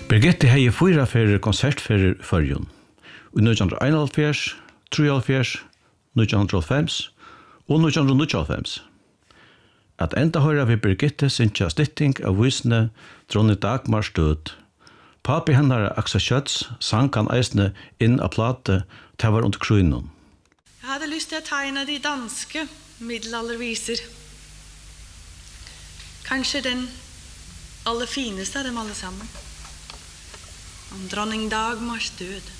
Birgitte hei 4 fyrir konsert fyrir Førjun. I 1971, 73, 1995 og 1995. At enda høyra vi Birgitte syntja stitting av visne Dronning Dagmar stød. Papi hennar Axel Schøtz sang han eisne inn av plate til var under kruinen. Jeg hadde lyst til å tegne de danske middelalderviser. Kanskje den aller fineste av dem alle sammen. Om dronning Dagmars død.